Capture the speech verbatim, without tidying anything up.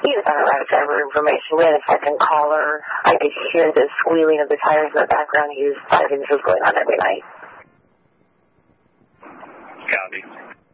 he was on a route driver information. We had a second caller. I could hear the squealing of the tires in the background. He was five inches going on every night. Copy.